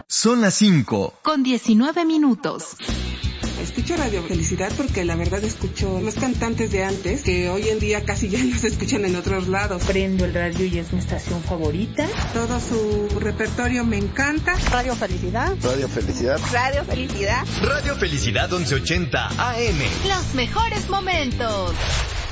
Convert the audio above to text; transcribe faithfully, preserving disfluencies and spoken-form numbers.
Son las cinco. Con diecinueve minutos. Escucho Radio Felicidad porque la verdad escucho los cantantes de antes que hoy en día casi ya no se escuchan en otros lados. Prendo el radio y es mi estación favorita. Todo su repertorio me encanta. Radio Felicidad. Radio Felicidad. Radio Felicidad. Radio Felicidad once ochenta A M. Los mejores momentos.